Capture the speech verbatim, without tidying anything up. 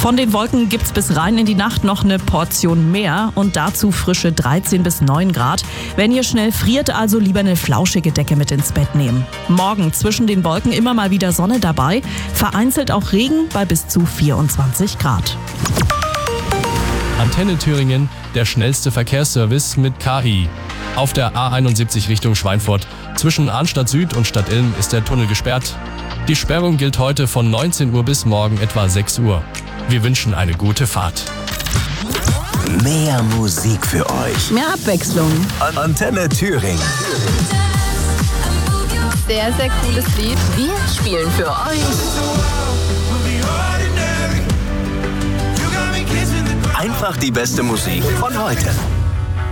Von den Wolken gibt's bis rein in die Nacht noch eine Portion mehr und dazu frische dreizehn bis neun Grad. Wenn ihr schnell friert, also lieber eine flauschige Decke mit ins Bett nehmen. Morgen zwischen den Wolken immer mal wieder Sonne dabei, vereinzelt auch Regen bei bis zu vierundzwanzig Grad. Antenne Thüringen, der schnellste Verkehrsservice mit K I. Auf der A einundsiebzig Richtung Schweinfurt. Zwischen Arnstadt Süd und Stadtilm ist der Tunnel gesperrt. Die Sperrung gilt heute von neunzehn Uhr bis morgen etwa sechs Uhr. Wir wünschen eine gute Fahrt. Mehr Musik für euch. Mehr Abwechslung. Antenne Thüringen. Sehr, sehr cooles Lied. Wir spielen für euch Einfach die beste Musik von heute.